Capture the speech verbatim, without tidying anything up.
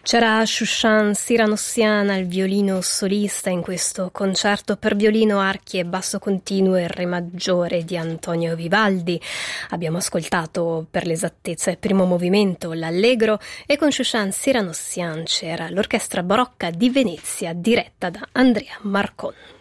C'era Shushan Siranossian al violino solista in questo concerto per violino, archi e basso continuo e re maggiore di Antonio Vivaldi. Abbiamo ascoltato per l'esattezza il primo movimento, l'Allegro, e con Shushan Siranossian c'era l'Orchestra Barocca di Venezia diretta da Andrea Marcon.